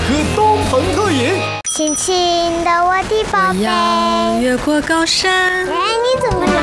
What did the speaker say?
和东鹏特饮。 亲亲的我的宝贝， 我要越过高山。 哎，你怎么